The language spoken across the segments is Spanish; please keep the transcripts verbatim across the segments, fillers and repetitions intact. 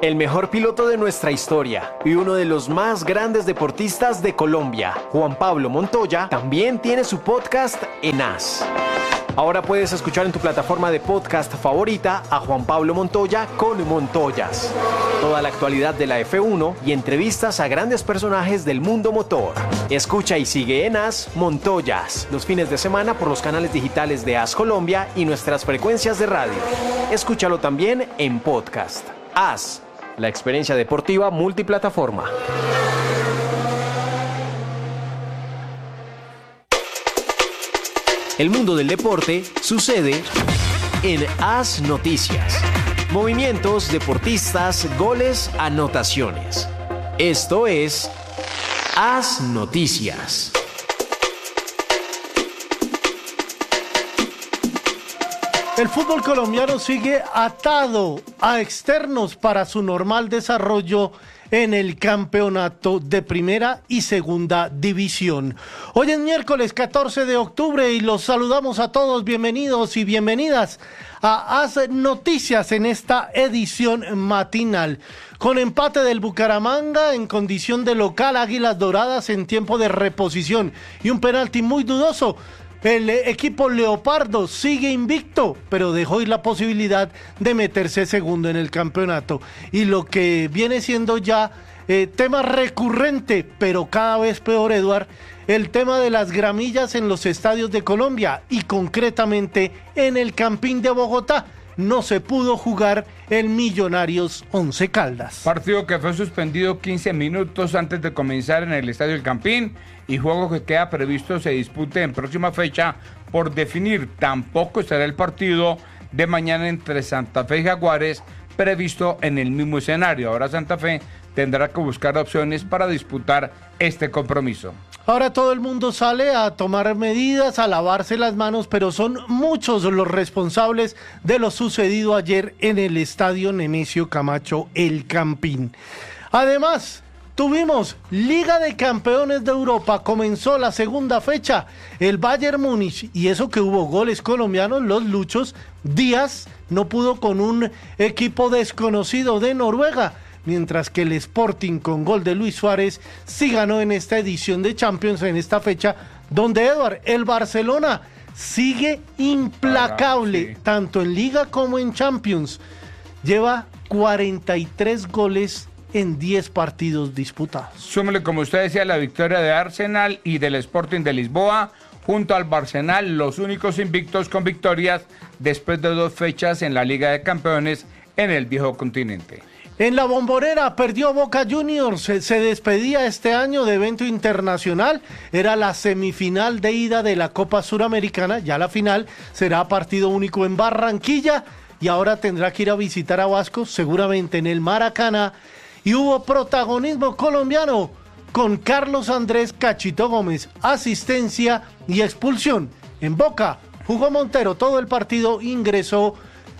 El mejor piloto de nuestra historia y uno de los más grandes deportistas de Colombia, Juan Pablo Montoya, también tiene su podcast en As. Ahora puedes escuchar en tu plataforma de podcast favorita a Juan Pablo Montoya con Montoyas. Toda la actualidad de la F uno y entrevistas a grandes personajes del mundo motor. Escucha y sigue en As Montoyas los fines de semana por los canales digitales de As Colombia y nuestras frecuencias de radio. Escúchalo también en podcast. As, la experiencia deportiva multiplataforma. El mundo del deporte sucede en As Noticias. Movimientos, deportistas, goles, anotaciones. Esto es As Noticias. El fútbol colombiano sigue atado a externos para su normal desarrollo en el campeonato de primera y segunda división. Hoy es miércoles catorce de octubre y los saludamos a todos. Bienvenidos y bienvenidas a As Noticias en esta edición matinal. Con empate del Bucaramanga en condición de local, Águilas Doradas en tiempo de reposición y un penalti muy dudoso. El equipo Leopardo sigue invicto, pero dejó ir la posibilidad de meterse segundo en el campeonato. Y lo que viene siendo ya eh, tema recurrente, pero cada vez peor, Eduard, el tema de las gramillas en los estadios de Colombia y concretamente en el Campín de Bogotá. No se pudo jugar el Millonarios Once Caldas. Partido que fue suspendido quince minutos antes de comenzar en el Estadio El Campín y juego que queda previsto se dispute en próxima fecha por definir. Tampoco estará el partido de mañana entre Santa Fe y Jaguares previsto en el mismo escenario. Ahora Santa Fe tendrá que buscar opciones para disputar este compromiso. Ahora todo el mundo sale a tomar medidas, a lavarse las manos, pero son muchos los responsables de lo sucedido ayer en el estadio Nemesio Camacho El Campín. Además, tuvimos Liga de Campeones de Europa, comenzó la segunda fecha, el Bayern Múnich, y eso que hubo goles colombianos, los Luchos. Díaz no pudo con un equipo desconocido de Noruega, mientras que el Sporting con gol de Luis Suárez sí ganó en esta edición de Champions, en esta fecha, donde Eduard, el Barcelona sigue implacable, ah, sí. tanto en Liga como en Champions. Lleva cuarenta y tres goles en diez partidos disputados. Súmele, como usted decía, la victoria de Arsenal y del Sporting de Lisboa, junto al Barcelona, los únicos invictos con victorias después de dos fechas en la Liga de Campeones en el viejo continente. En la Bombonera perdió Boca Juniors, se, se despedía este año de evento internacional, era la semifinal de ida de la Copa Suramericana, ya la final será partido único en Barranquilla y ahora tendrá que ir a visitar a Vasco, seguramente en el Maracaná, y hubo protagonismo colombiano con Carlos Andrés Cachito Gómez, asistencia y expulsión. En Boca jugó Montero, todo el partido ingresó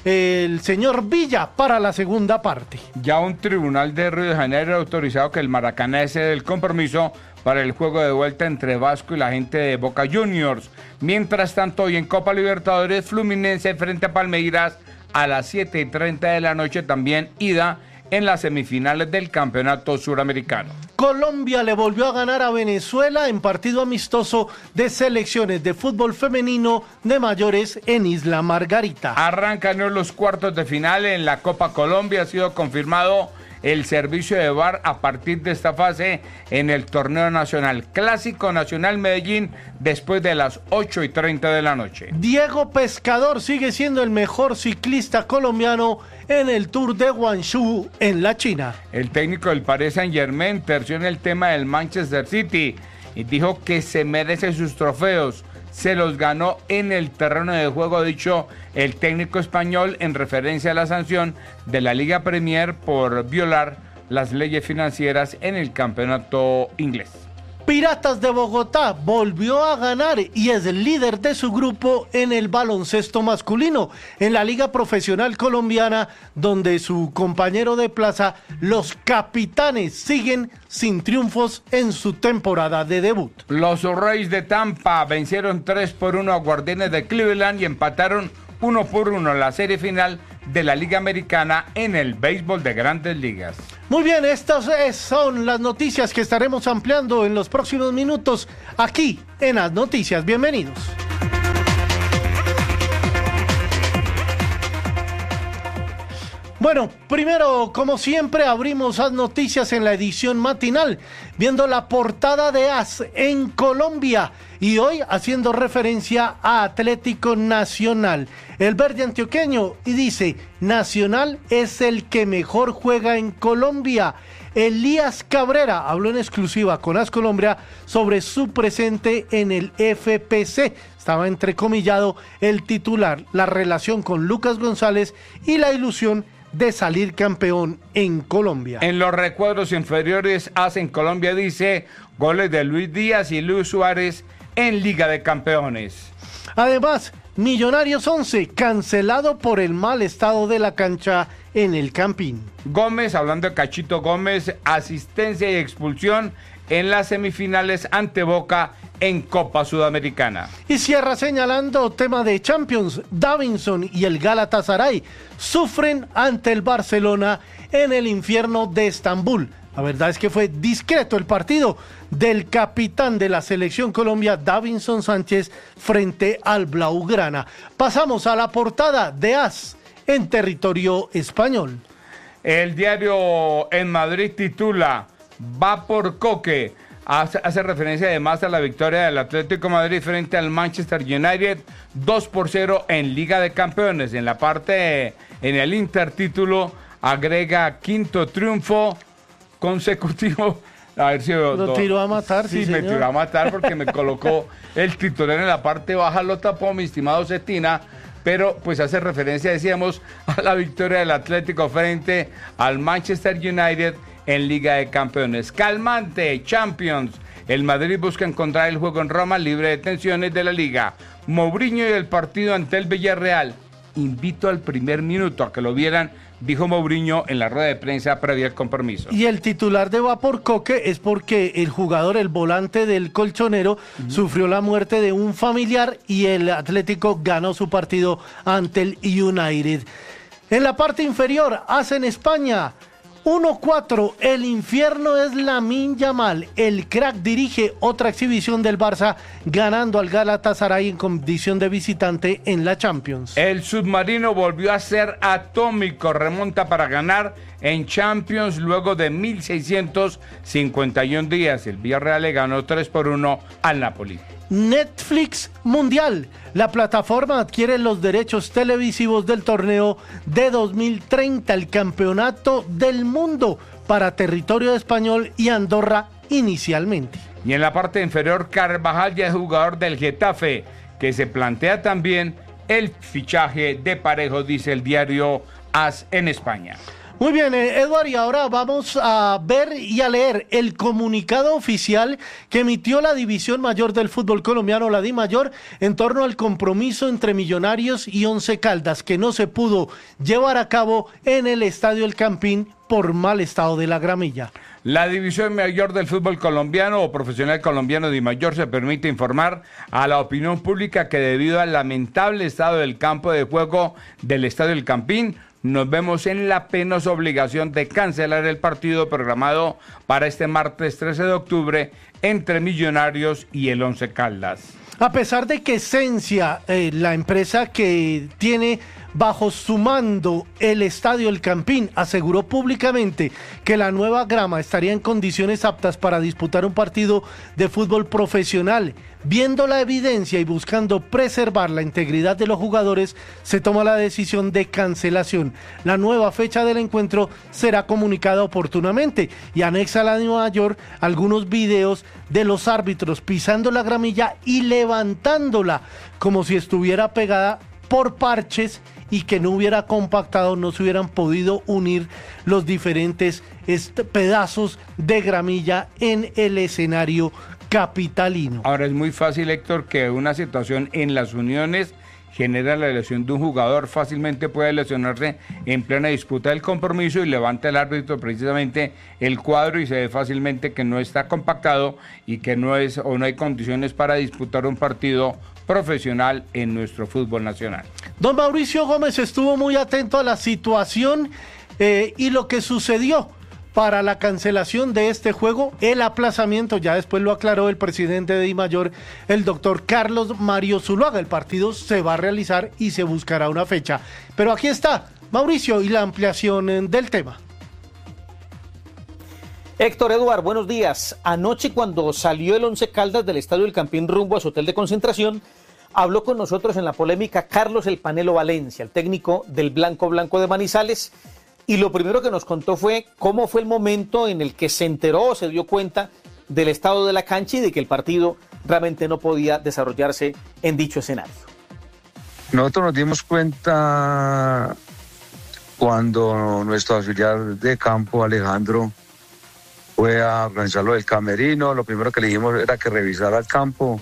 el señor Villa para la segunda parte. Ya un tribunal de Río de Janeiro ha autorizado que el Maracaná es el compromiso para el juego de vuelta entre Vasco y la gente de Boca Juniors. Mientras tanto, hoy en Copa Libertadores, Fluminense frente a Palmeiras a las siete y treinta de la noche, también ida en las semifinales del Campeonato Suramericano. Colombia le volvió a ganar a Venezuela en partido amistoso de selecciones de fútbol femenino de mayores en Isla Margarita. Arrancan los cuartos de final en la Copa Colombia. Ha sido confirmado el servicio de V A R a partir de esta fase en el torneo nacional. Clásico Nacional Medellín después de las ocho y treinta de la noche. Diego Pescador sigue siendo el mejor ciclista colombiano en el Tour de Guangzhou en la China. El técnico del Paris Saint-Germain terció en el tema del Manchester City y dijo que se merece sus trofeos. Se los ganó en el terreno de juego, ha dicho el técnico español en referencia a la sanción de la Liga Premier por violar las leyes financieras en el campeonato inglés. Piratas de Bogotá volvió a ganar y es el líder de su grupo en el baloncesto masculino, en la Liga Profesional Colombiana, donde su compañero de plaza, los Capitanes, siguen sin triunfos en su temporada de debut. Los Rays de Tampa vencieron tres por uno a Guardianes de Cleveland y empataron uno por uno la serie final de la Liga Americana en el béisbol de Grandes Ligas. Muy bien, estas son las noticias que estaremos ampliando en los próximos minutos aquí en Las Noticias. Bienvenidos. Bueno, primero, como siempre, abrimos las noticias en la edición matinal, viendo la portada de AS en Colombia y hoy haciendo referencia a Atlético Nacional. El verde antioqueño y dice, Nacional es el que mejor juega en Colombia. Elías Cabrera habló en exclusiva con AS Colombia sobre su presente en el F P C. Estaba entrecomillado el titular, la relación con Lucas González y la ilusión de salir campeón en Colombia. En los recuadros inferiores, AS en Colombia dice, goles de Luis Díaz y Luis Suárez en Liga de Campeones. Además, Millonarios once, cancelado por el mal estado de la cancha en el Campín. Gómez, hablando de Cachito Gómez, asistencia y expulsión en las semifinales ante Boca en Copa Sudamericana. Y cierra señalando tema de Champions, Davinson y el Galatasaray sufren ante el Barcelona en el infierno de Estambul. La verdad es que fue discreto el partido del capitán de la selección Colombia, Davinson Sánchez, frente al Blaugrana. Pasamos a la portada de AS en territorio español. El diario En Madrid titula, va por Coque. Hace, hace referencia además a la victoria del Atlético de Madrid frente al Manchester United, dos por cero en Liga de Campeones. En la parte, en el intertítulo, agrega quinto triunfo consecutivo. A ver si lo do, tiró a matar. Sí, sí me señor. tiró a matar porque me colocó el titular en la parte baja, lo tapó mi estimado Cetina, pero pues hace referencia, decíamos, a la victoria del Atlético frente al Manchester United en Liga de Campeones. Calmante, Champions. El Madrid busca encontrar el juego en Roma libre de tensiones de la Liga. Mourinho y el partido ante el Villarreal. Invito al primer minuto a que lo vieran, dijo Mourinho en la rueda de prensa previa al compromiso. Y el titular de va por Coque es porque el jugador, el volante del colchonero, uh-huh. sufrió la muerte de un familiar y el Atlético ganó su partido ante el United. En la parte inferior, AS en España, uno cuatro, el infierno es Lamine Yamal. El crack dirige otra exhibición del Barça, ganando al Galatasaray en condición de visitante en la Champions. El submarino volvió a ser atómico, remonta para ganar en Champions luego de mil seiscientos cincuenta y uno días. El Villarreal le ganó tres por uno al Napoli. Netflix Mundial. La plataforma adquiere los derechos televisivos del torneo de dos mil treinta, el campeonato del mundo para territorio español y Andorra inicialmente. Y en la parte inferior, Carvajal ya es jugador del Getafe, que se plantea también el fichaje de Parejo, dice el diario AS en España. Muy bien, eh, Eduardo, y ahora vamos a ver y a leer el comunicado oficial que emitió la División Mayor del Fútbol Colombiano, la DIMAYOR, en torno al compromiso entre Millonarios y Once Caldas, que no se pudo llevar a cabo en el Estadio El Campín por mal estado de la gramilla. La División Mayor del Fútbol Colombiano o Profesional Colombiano DIMAYOR se permite informar a la opinión pública que debido al lamentable estado del campo de juego del Estadio El Campín, nos vemos en la penosa obligación de cancelar el partido programado para este martes trece de octubre entre Millonarios y el Once Caldas. A pesar de que Esencia, eh, la empresa que tiene bajo su mando el Estadio El Campín, aseguró públicamente que la nueva grama estaría en condiciones aptas para disputar un partido de fútbol profesional. Viendo la evidencia y buscando preservar la integridad de los jugadores, se toma la decisión de cancelación. La nueva fecha del encuentro será comunicada oportunamente y anexa a la DIMAYOR algunos videos de los árbitros pisando la gramilla y levantándola como si estuviera pegada por parches y que no hubiera compactado, no se hubieran podido unir los diferentes pedazos de gramilla en el escenario capitalino. Ahora es muy fácil, Héctor, que una situación en las uniones genera la lesión de un jugador, fácilmente puede lesionarse en plena disputa del compromiso y levanta el árbitro precisamente el cuadro y se ve fácilmente que no está compactado y que no es o no hay condiciones para disputar un partido profesional en nuestro fútbol nacional. Don Mauricio Gómez estuvo muy atento a la situación eh, y lo que sucedió para la cancelación de este juego, el aplazamiento, ya después lo aclaró el presidente de DIMAYOR, el doctor Carlos Mario Zuluaga. El partido se va a realizar y se buscará una fecha. Pero aquí está, Mauricio, y la ampliación del tema. Héctor Eduard, buenos días. Anoche, cuando salió el Once Caldas del Estadio del Campín rumbo a su hotel de concentración, habló con nosotros en la polémica Carlos El Panelo Valencia, el técnico del Blanco Blanco de Manizales, y lo primero que nos contó fue cómo fue el momento en el que se enteró, se dio cuenta del estado de la cancha y de que el partido realmente no podía desarrollarse en dicho escenario. Nosotros nos dimos cuenta cuando nuestro auxiliar de campo, Alejandro, fue a organizar lo del camerino. Lo primero que le dijimos era que revisara el campo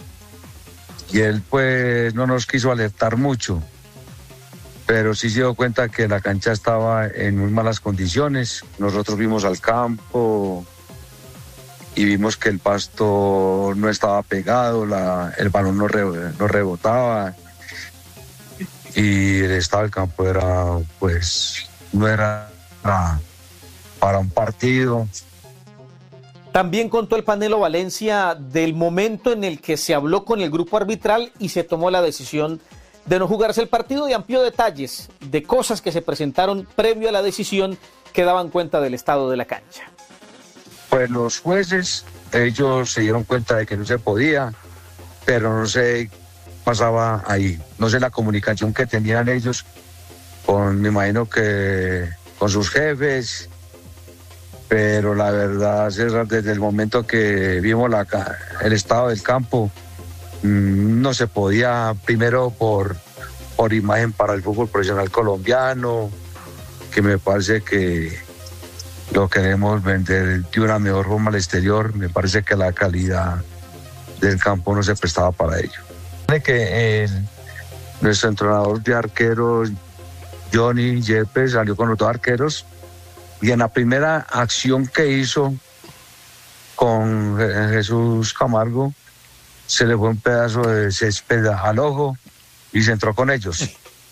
y él pues no nos quiso alertar mucho, pero sí se dio cuenta que la cancha estaba en muy malas condiciones. Nosotros vimos al campo y vimos que el pasto no estaba pegado, la, el balón no, re, no rebotaba y el estado del campo era, pues, no era para, para un partido. También contó el Panelo Valencia del momento en el que se habló con el grupo arbitral y se tomó la decisión de no jugarse el partido, y amplió detalles de cosas que se presentaron previo a la decisión que daban cuenta del estado de la cancha. Pues los jueces, ellos se dieron cuenta de que no se podía, pero no sé qué pasaba ahí. No sé la comunicación que tenían ellos con, me imagino que con sus jefes, pero la verdad, César, desde el momento que vimos la, el estado del campo, no se podía, primero por, por imagen para el fútbol profesional colombiano, que me parece que lo queremos vender de una mejor forma al exterior. Me parece que la calidad del campo no se prestaba para ello. Que el, nuestro entrenador de arqueros, Johnny Yepes, salió con los dos arqueros y en la primera acción que hizo con Jesús Camargo, se le fue un pedazo de césped al ojo y se entró con ellos.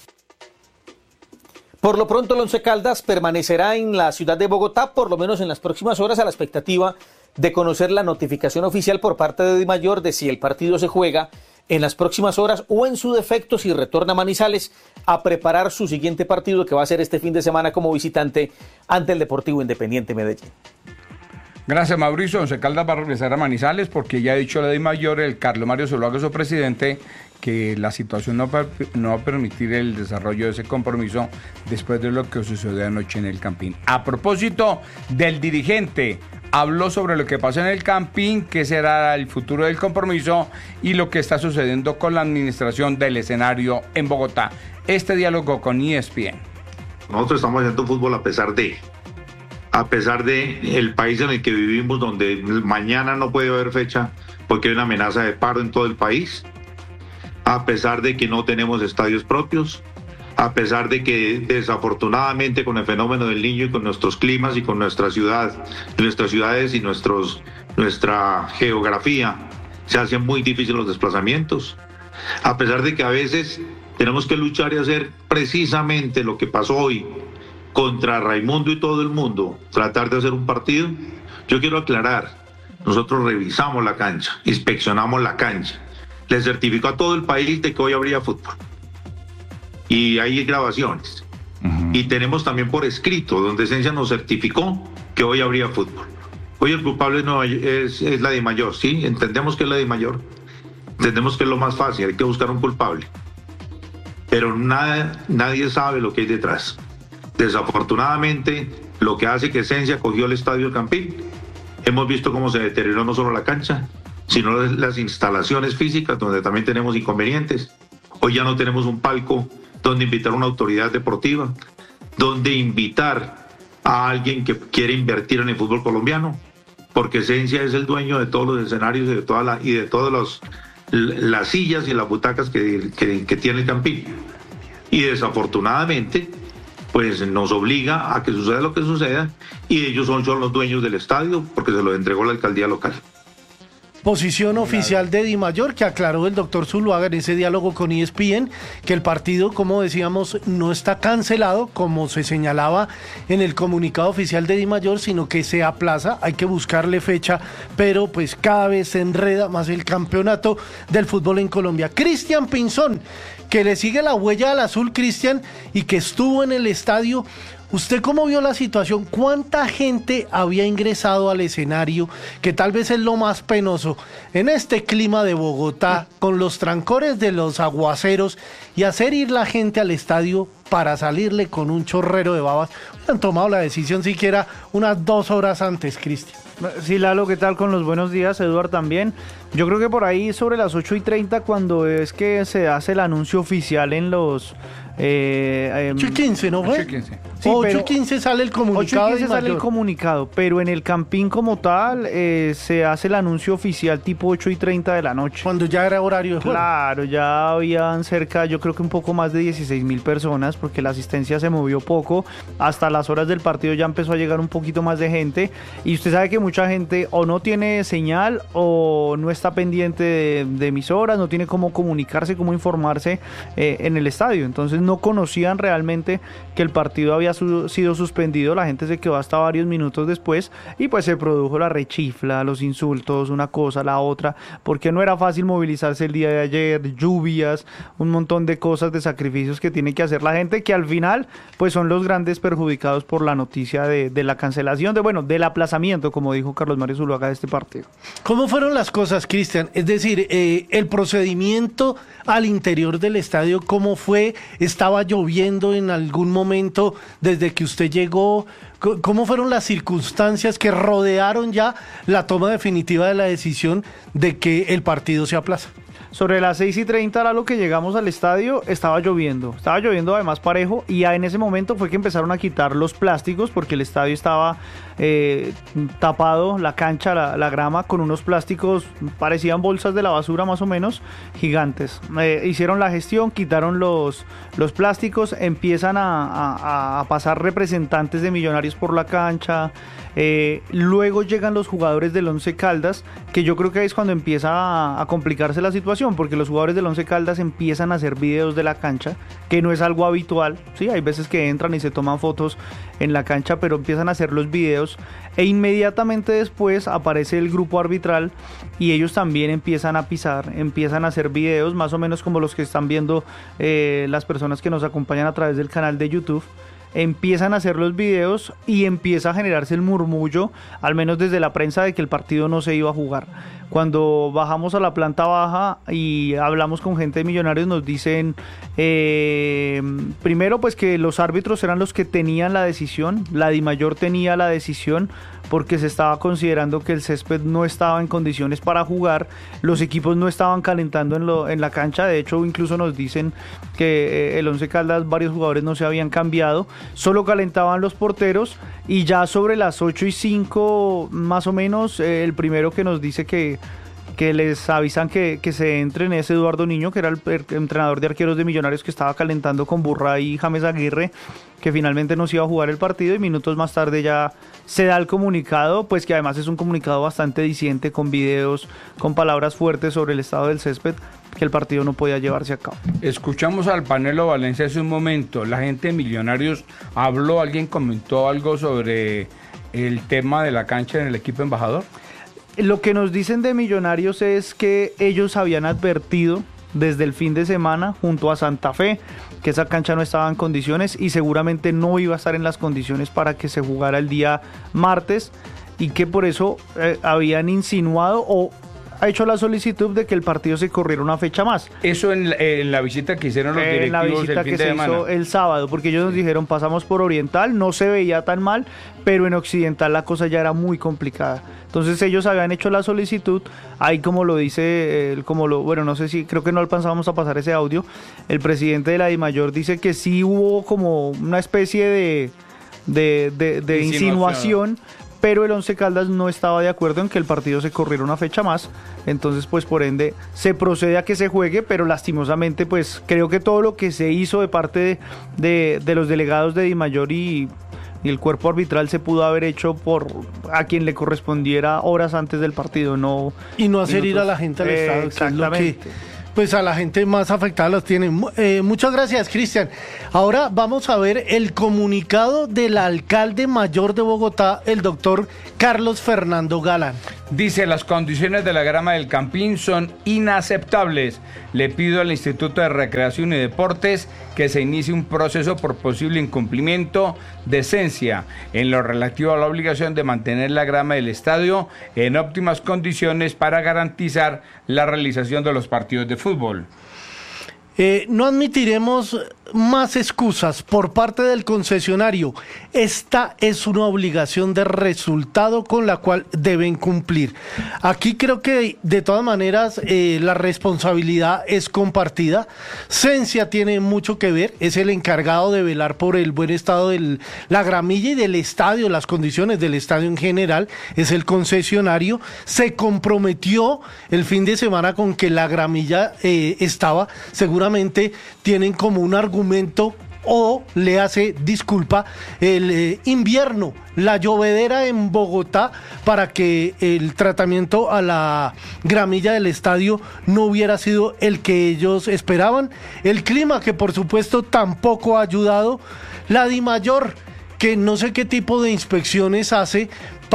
Por lo pronto, el Once Caldas permanecerá en la ciudad de Bogotá, por lo menos en las próximas horas, a la expectativa de conocer la notificación oficial por parte de DIMAYOR de si el partido se juega en las próximas horas o, en su defecto, si retorna a Manizales a preparar su siguiente partido, que va a ser este fin de semana como visitante ante el Deportivo Independiente Medellín. Gracias, Mauricio. Once Caldas va a regresar a Manizales porque ya ha dicho la DIMAYOR, el Carlos Mario Zuluaga, su presidente, que la situación no va, no va a permitir el desarrollo de ese compromiso después de lo que sucedió anoche en el Campín. A propósito del dirigente, habló sobre lo que pasó en el Campín, qué será el futuro del compromiso y lo que está sucediendo con la administración del escenario en Bogotá. Este diálogo con E S P N. Nosotros estamos haciendo fútbol a pesar de... a pesar de el país en el que vivimos, donde mañana no puede haber fecha porque hay una amenaza de paro en todo el país, a pesar de que no tenemos estadios propios, a pesar de que desafortunadamente con el fenómeno del Niño y con nuestros climas y con nuestra ciudad, nuestras ciudades y nuestros, nuestra geografía, se hacen muy difíciles los desplazamientos, a pesar de que a veces tenemos que luchar y hacer precisamente lo que pasó hoy, contra Raimundo y todo el mundo, tratar de hacer un partido. Yo quiero aclarar, nosotros revisamos la cancha, inspeccionamos la cancha, le certificó a todo el país de que hoy habría fútbol. Y hay grabaciones. Uh-huh. Y tenemos también por escrito, donde Esencia nos certificó que hoy habría fútbol. Hoy el culpable no es, es la DIMAYOR, ¿sí? Entendemos que es la DIMAYOR, entendemos que es lo más fácil, hay que buscar un culpable. Pero nada, nadie sabe lo que hay detrás. Desafortunadamente, lo que hace que Esencia cogió el estadio del Campín, hemos visto cómo se deterioró no solo la cancha, sino las instalaciones físicas, donde también tenemos inconvenientes. Hoy ya no tenemos un palco donde invitar a una autoridad deportiva, donde invitar a alguien que quiere invertir en el fútbol colombiano, porque Esencia es el dueño de todos los escenarios y de, toda la, y de todas los, las sillas y las butacas que, que, que tiene el Campín. Y desafortunadamente, pues nos obliga a que suceda lo que suceda, y ellos son, son los dueños del estadio porque se lo entregó la alcaldía local. Posición oficial de Di Mayor, que aclaró el doctor Zuluaga en ese diálogo con E S P N, que el partido, como decíamos, no está cancelado, como se señalaba en el comunicado oficial de Di Mayor, sino que se aplaza, hay que buscarle fecha, pero pues cada vez se enreda más el campeonato del fútbol en Colombia. Cristian Pinzón, que le sigue la huella al azul, Cristian, y que estuvo en el estadio. ¿Usted cómo vio la situación? ¿Cuánta gente había ingresado al escenario? Que tal vez es lo más penoso en este clima de Bogotá, con los trancores de los aguaceros, y hacer ir la gente al estadio para salirle con un chorrero de babas. Han tomado la decisión siquiera unas dos horas antes, Cristian. Sí, Lalo, ¿qué tal? Con los buenos días, Eduard también. Yo creo que por ahí sobre las ocho y treinta, cuando es que se hace el anuncio oficial en los... Eh, eh, ocho y quince, ¿no fue? ocho y quince. Sí, ocho y quince sale el comunicado. ocho y quince sale el comunicado, pero en el Campín como tal eh, se hace el anuncio oficial tipo ocho y treinta de la noche. Cuando ya era horario de juego. Claro, ya habían cerca, yo creo que un poco más de dieciséis mil personas, porque la asistencia se movió poco. Hasta las horas del partido ya empezó a llegar un poquito más de gente. Y usted sabe que mucha gente o no tiene señal o no está pendiente de, de emisoras, no tiene cómo comunicarse, cómo informarse eh, en el estadio. Entonces no conocían realmente que el partido había su, sido suspendido. La gente se quedó hasta varios minutos después y pues se produjo la rechifla, los insultos, una cosa, la otra, porque no era fácil movilizarse el día de ayer, lluvias, un montón de cosas, de sacrificios que tiene que hacer la gente, que al final pues son los grandes perjudicados por la noticia de, de la cancelación, de bueno, del aplazamiento, como dijo Carlos Mario Zuluaga, de este partido. ¿Cómo fueron las cosas, Cristian? Es decir, eh, el procedimiento al interior del estadio, ¿cómo fue? ¿Estaba lloviendo en algún momento desde que usted llegó? ¿Cómo fueron las circunstancias que rodearon ya la toma definitiva de la decisión de que el partido se aplaza? Sobre las seis y treinta, a lo que llegamos al estadio, estaba lloviendo. Estaba lloviendo además parejo, y ya en ese momento fue que empezaron a quitar los plásticos, porque el estadio estaba eh, tapado, la cancha, la, la grama, con unos plásticos, parecían bolsas de la basura más o menos, gigantes. Eh, hicieron la gestión, quitaron los, los plásticos, empiezan a, a, a pasar representantes de Millonarios por la cancha. Eh, luego llegan los jugadores del Once Caldas, que yo creo que ahí es cuando empieza a, a complicarse la situación, porque los jugadores del Once Caldas empiezan a hacer videos de la cancha, que no es algo habitual, sí, hay veces que entran y se toman fotos en la cancha, pero empiezan a hacer los videos, e inmediatamente después aparece el grupo arbitral y ellos también empiezan a pisar, empiezan a hacer videos, más o menos como los que están viendo eh, las personas que nos acompañan a través del canal de YouTube. Empiezan a hacer los videos y empieza a generarse el murmullo, al menos desde la prensa, de que el partido no se iba a jugar. Cuando bajamos a la planta baja y hablamos con gente de Millonarios, nos dicen eh, primero pues que los árbitros eran los que tenían la decisión, la Di Mayor tenía la decisión, porque se estaba considerando que el césped no estaba en condiciones para jugar, los equipos no estaban calentando en, lo, en la cancha. De hecho, incluso nos dicen que eh, el Once Caldas, varios jugadores no se habían cambiado, solo calentaban los porteros, y ya sobre las ocho y cinco más o menos, eh, el primero que nos dice que que les avisan que, que se entren es Eduardo Niño, que era el, el entrenador de arqueros de Millonarios, que estaba calentando con Burra y James Aguirre, que finalmente no se iba a jugar el partido, y minutos más tarde ya se da el comunicado, pues que además es un comunicado bastante diciente, con videos, con palabras fuertes sobre el estado del césped, que el partido no podía llevarse a cabo. Escuchamos al Panelo Valencia hace un momento, la gente de Millonarios habló, alguien comentó algo sobre el tema de la cancha en el equipo embajador. Lo que nos dicen de Millonarios es que ellos habían advertido desde el fin de semana junto a Santa Fe que esa cancha no estaba en condiciones y seguramente no iba a estar en las condiciones para que se jugara el día martes, y que por eso eh, habían insinuado o ha hecho la solicitud de que el partido se corriera una fecha más. Eso en la, en la visita que hicieron los directivos en la visita el fin que de se semana. hizo el sábado, porque ellos nos dijeron pasamos por Oriental, no se veía tan mal, pero en Occidental la cosa ya era muy complicada. Entonces ellos habían hecho la solicitud, ahí como lo dice, el, como lo, bueno, no sé si, creo que no alcanzábamos a pasar ese audio, el presidente de la Di Mayor dice que sí hubo como una especie de, de, de, de insinuación, insinuación, pero el Once Caldas no estaba de acuerdo en que el partido se corriera una fecha más. Entonces pues por ende se procede a que se juegue, pero lastimosamente pues creo que todo lo que se hizo de parte de, de, de los delegados de Di Mayor y, y el cuerpo arbitral se pudo haber hecho por a quien le correspondiera horas antes del partido, no y no hacer minutos. ir a la gente al Eh, estadio, que es lo que exactamente. pues a la gente más afectada los tiene. Eh, muchas gracias, Cristian. Ahora vamos a ver el comunicado del alcalde mayor de Bogotá, el doctor Carlos Fernando Galán. Dice, las condiciones de la grama del Campín son inaceptables. Le pido al Instituto de Recreación y Deportes que se inicie un proceso por posible incumplimiento de esencia en lo relativo a la obligación de mantener la grama del estadio en óptimas condiciones para garantizar la realización de los partidos de fútbol. Eh, no admitiremos más excusas por parte del concesionario. Esta es una obligación de resultado con la cual deben cumplir. Aquí creo que de todas maneras eh, la responsabilidad es compartida. Cencia tiene mucho que ver, es el encargado de velar por el buen estado de la gramilla y del estadio, las condiciones del estadio en general, es el concesionario. Se comprometió el fin de semana con que la gramilla eh, estaba, seguramente tienen como un argumento o le hace disculpa el eh, invierno, la llovedera en Bogotá, para que el tratamiento a la gramilla del estadio no hubiera sido el que ellos esperaban. El clima, que por supuesto tampoco ha ayudado. La DIMAYOR, que no sé qué tipo de inspecciones hace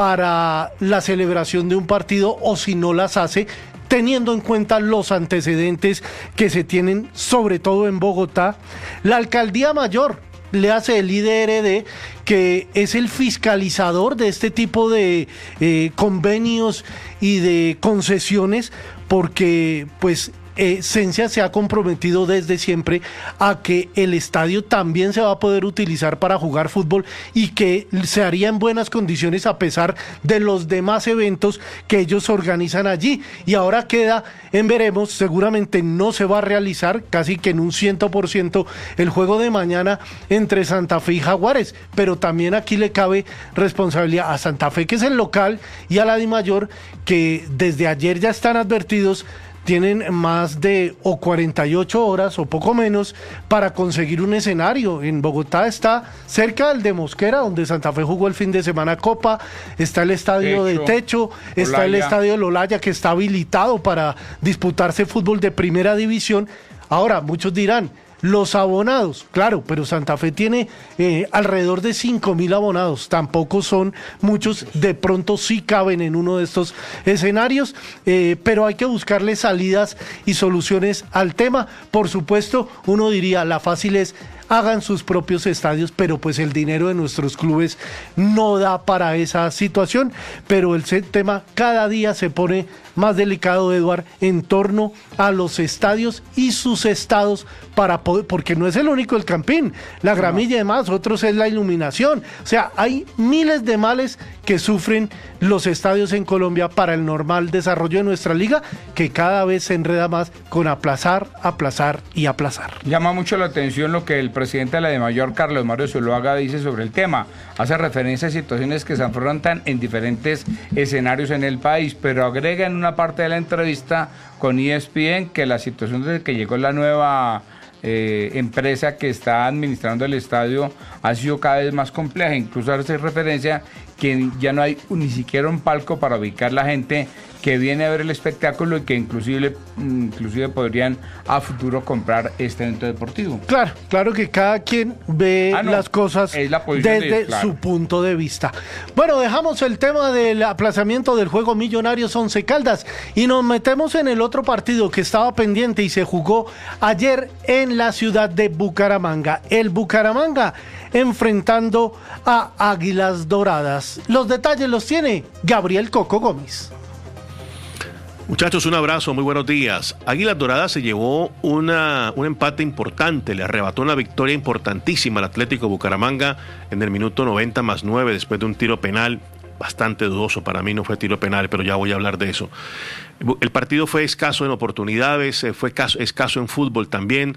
para la celebración de un partido, o si no las hace, teniendo en cuenta los antecedentes que se tienen, sobre todo en Bogotá. La Alcaldía Mayor le hace el I D R D, que es el fiscalizador de este tipo de eh, convenios y de concesiones, porque pues Eh, Cencia se ha comprometido desde siempre a que el estadio también se va a poder utilizar para jugar fútbol y que se haría en buenas condiciones a pesar de los demás eventos que ellos organizan allí. Y ahora queda en veremos, seguramente no se va a realizar casi que en un cien por ciento el juego de mañana entre Santa Fe y Jaguares, pero también aquí le cabe responsabilidad a Santa Fe, que es el local, y a la DIMAYOR, que desde ayer ya están advertidos. Tienen más de o cuarenta y ocho horas o poco menos para conseguir un escenario. En Bogotá está cerca del de Mosquera, donde Santa Fe jugó el fin de semana Copa, está el estadio de Techo, está el estadio del Olaya, que está habilitado para disputarse fútbol de primera división. Ahora, muchos dirán, los abonados, claro, pero Santa Fe tiene eh, alrededor de cinco mil abonados, tampoco son muchos, de pronto sí caben en uno de estos escenarios, eh, pero hay que buscarle salidas y soluciones al tema. Por supuesto, uno diría, la fácil es, hagan sus propios estadios, pero pues el dinero de nuestros clubes no da para esa situación. Pero el tema cada día se pone más delicado, Eduard, en torno a los estadios y sus estados, para poder, porque no es el único el Campín, la gramilla y demás, otros es la iluminación. O sea, hay miles de males que sufren los estadios en Colombia para el normal desarrollo de nuestra liga, que cada vez se enreda más con aplazar, aplazar y aplazar. Llama mucho la atención lo que el presidente de la DIMAYOR, Carlos Mario Zuluaga, dice sobre el tema. Hace referencia a situaciones que se afrontan en diferentes escenarios en el país, pero agrega en una parte de la entrevista con E S P N que la situación desde que llegó la nueva eh, empresa que está administrando el estadio ha sido cada vez más compleja. Incluso hace referencia que ya no hay ni siquiera un palco para ubicar la gente que viene a ver el espectáculo y que inclusive, inclusive podrían a futuro comprar este evento deportivo. Claro, claro que cada quien ve ah, no, las cosas desde de, claro. su punto de vista. Bueno, dejamos el tema del aplazamiento del juego Millonarios Once Caldas y nos metemos en el otro partido que estaba pendiente y se jugó ayer en la ciudad de Bucaramanga. El Bucaramanga enfrentando a Águilas Doradas. Los detalles los tiene Gabriel Coco Gómez. Muchachos, un abrazo, muy buenos días. Águilas Doradas se llevó una, un empate importante, le arrebató una victoria importantísima al Atlético Bucaramanga en el minuto noventa más nueve después de un tiro penal bastante dudoso. Para mí no fue tiro penal, pero ya voy a hablar de eso. El partido fue escaso en oportunidades, fue escaso en fútbol también.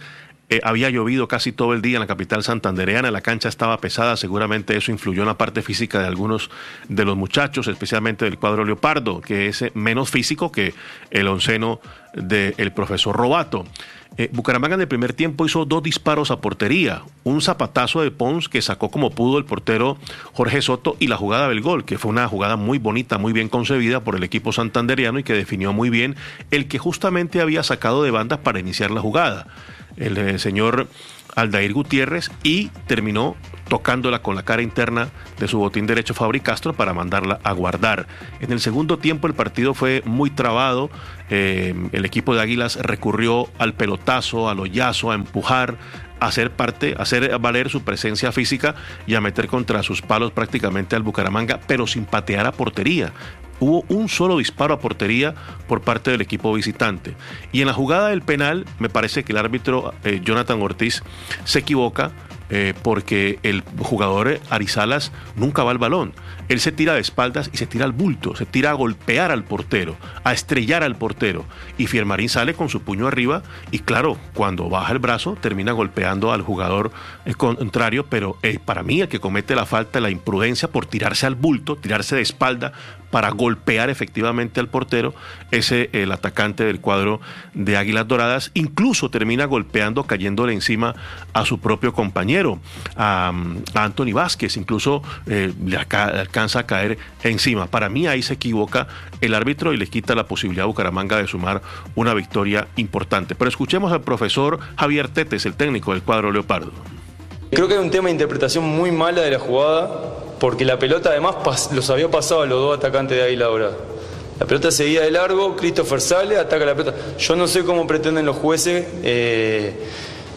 Eh, había llovido casi todo el día en la capital santandereana, la cancha estaba pesada, seguramente eso influyó en la parte física de algunos de los muchachos, especialmente del cuadro Leopardo, que es menos físico que el onceno del profesor Robato. Eh, Bucaramanga en el primer tiempo hizo dos disparos a portería, un zapatazo de Pons que sacó como pudo el portero Jorge Soto y la jugada del gol, que fue una jugada muy bonita, muy bien concebida por el equipo santandereano y que definió muy bien el que justamente había sacado de banda para iniciar la jugada, el eh, señor Aldair Gutiérrez, y terminó tocándola con la cara interna de su botín derecho Fabri Castro para mandarla a guardar. En el segundo tiempo el partido fue muy trabado, eh, el equipo de Águilas recurrió al pelotazo, al hoyazo, a empujar, a hacer parte, a hacer valer su presencia física y a meter contra sus palos prácticamente al Bucaramanga, pero sin patear a portería. Hubo un solo disparo a portería por parte del equipo visitante. Y en la jugada del penal, me parece que el árbitro eh, Jonathan Ortiz se equivoca eh, porque el jugador Arizalas nunca va al balón. Él se tira de espaldas y se tira al bulto, se tira a golpear al portero, a estrellar al portero. Y Fiermarín sale con su puño arriba y claro, cuando baja el brazo termina golpeando al jugador eh, contrario, pero eh, para mí el que comete la falta, la imprudencia por tirarse al bulto, tirarse de espalda, para golpear efectivamente al portero, ese el atacante del cuadro de Águilas Doradas, incluso termina golpeando, cayéndole encima a su propio compañero, a, a Anthony Vázquez, incluso eh, le alcanza a caer encima. Para mí ahí se equivoca el árbitro y le quita la posibilidad a Bucaramanga de sumar una victoria importante. Pero escuchemos al profesor Javier Tetes, el técnico del cuadro Leopardo. Creo que hay un tema de interpretación muy mala de la jugada, porque la pelota además pas, los había pasado a los dos atacantes de Águila Dorada. La pelota seguía de largo, Christopher sale, ataca la pelota. Yo no sé cómo pretenden los jueces eh,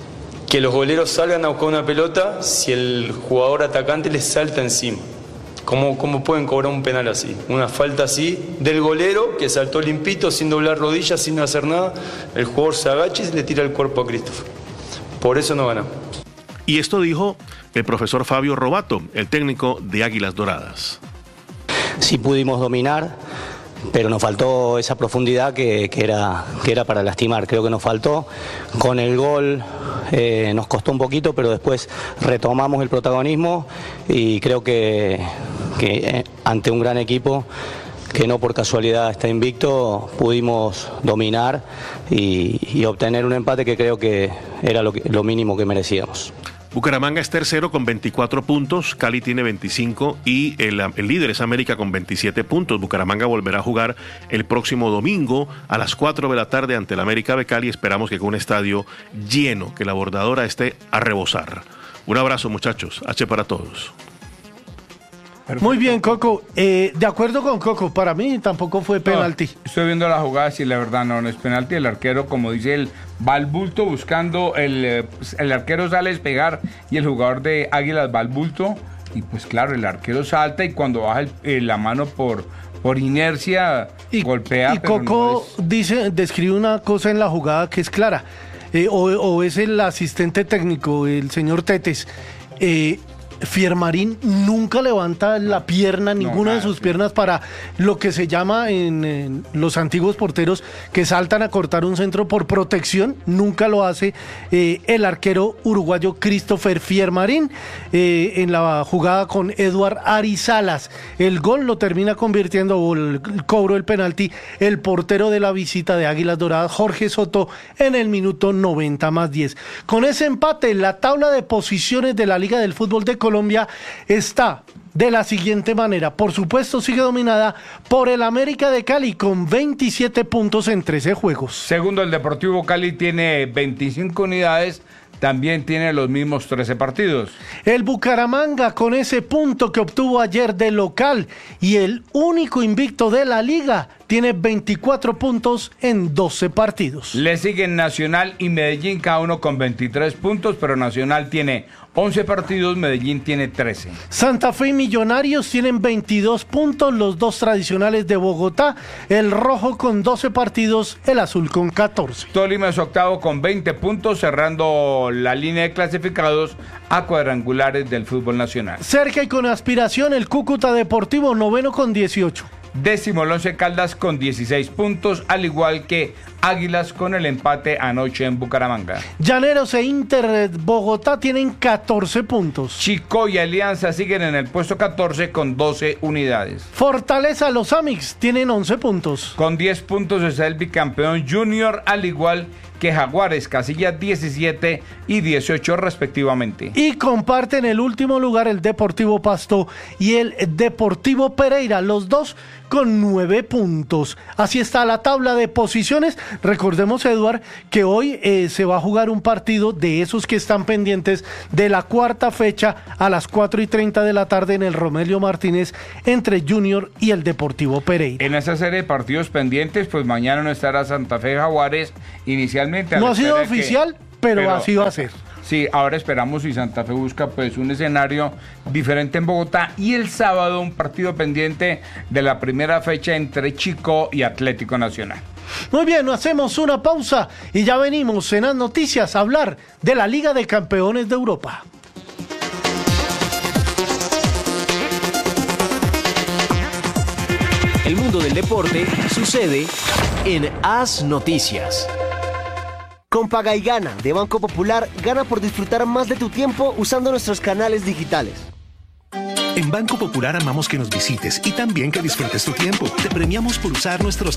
que los goleros salgan a buscar una pelota si el jugador atacante les salta encima. ¿Cómo, cómo pueden cobrar un penal así? Una falta así del golero que saltó limpito, sin doblar rodillas, sin hacer nada. El jugador se agacha y le tira el cuerpo a Christopher. Por eso no ganamos. Y esto dijo el profesor Fabio Robato, el técnico de Águilas Doradas. Sí pudimos dominar, pero nos faltó esa profundidad que, que, era, que era para lastimar. Creo que nos faltó. Con el gol eh, nos costó un poquito, pero después retomamos el protagonismo y creo que, que eh, ante un gran equipo que no por casualidad está invicto, pudimos dominar y, y obtener un empate que creo que era lo, que, lo mínimo que merecíamos. Bucaramanga es tercero con veinticuatro puntos, Cali tiene veinticinco y el, el líder es América con veintisiete puntos. Bucaramanga volverá a jugar el próximo domingo a las cuatro de la tarde ante el América de Cali. Esperamos que con un estadio lleno, que la bordadora esté a rebosar. Un abrazo, muchachos. H para todos. Perfecto. Muy bien, Coco. Eh, de acuerdo con Coco, para mí tampoco fue penalti. No, estoy viendo la jugada, si la verdad no, no es penalti. El arquero, como dice él, va al bulto buscando, el, el arquero sale a despegar y el jugador de Águilas va al bulto. Y pues claro, el arquero salta y cuando baja el, eh, la mano por, por inercia, y, golpea. Y Coco no es... dice, describe una cosa en la jugada que es clara. Eh, o, o es el asistente técnico, el señor Tetes. Eh, Fiermarín nunca levanta la pierna, ninguna no, de sus sí. piernas para lo que se llama en, en los antiguos porteros que saltan a cortar un centro por protección, nunca lo hace eh, el arquero uruguayo Christopher Fiermarín eh, en la jugada con Eduard Arizalas. El gol lo termina convirtiendo, o el, el cobro del penalti, el portero de la visita de Águilas Doradas, Jorge Soto, en el minuto noventa más diez. Con ese empate, la tabla de posiciones de la Liga del Fútbol de Colombia está de la siguiente manera. Por supuesto, sigue dominada por el América de Cali con veintisiete puntos en trece juegos. Segundo, el Deportivo Cali tiene veinticinco unidades, también tiene los mismos trece partidos. El Bucaramanga, con ese punto que obtuvo ayer de local y el único invicto de la liga, tiene veinticuatro puntos en doce partidos. Le siguen Nacional y Medellín, cada uno con veintitrés puntos, pero Nacional tiene once partidos, Medellín tiene trece. Santa Fe y Millonarios tienen veintidós puntos, los dos tradicionales de Bogotá, el rojo con doce partidos, el azul con catorce. Tolima es octavo con veinte puntos, cerrando la línea de clasificados a cuadrangulares del fútbol nacional. Cerca y con aspiración el Cúcuta Deportivo, noveno con dieciocho. Décimo el Once Caldas con dieciséis puntos, al igual que Águilas con el empate anoche en Bucaramanga. Llaneros e Inter Bogotá tienen catorce puntos. Chico y Alianza siguen en el puesto catorce con doce unidades. Fortaleza, los Amix tienen once puntos. Con diez puntos es el bicampeón Junior, al igual que Jaguares, casilla diecisiete y dieciocho respectivamente. Y comparten el último lugar el Deportivo Pasto y el Deportivo Pereira, los dos con nueve puntos. Así está la tabla de posiciones. Recordemos, Eduard, que hoy eh, se va a jugar un partido de esos que están pendientes de la cuarta fecha a las cuatro y treinta de la tarde en el Romelio Martínez entre Junior y el Deportivo Pereira. En esa serie de partidos pendientes, pues mañana no estará Santa Fe Jaguares inicialmente. No ha sido oficial, que, pero, pero así va a ser. Sí, ahora esperamos si Santa Fe busca pues un escenario diferente en Bogotá, y el sábado un partido pendiente de la primera fecha entre Chico y Atlético Nacional. Muy bien, hacemos una pausa y ya venimos en las noticias a hablar de la Liga de Campeones de Europa. El mundo del deporte sucede en As Noticias. Con Paga y Gana de Banco Popular, gana por disfrutar más de tu tiempo usando nuestros canales digitales. En Banco Popular amamos que nos visites y también que disfrutes tu tiempo. Te premiamos por usar nuestros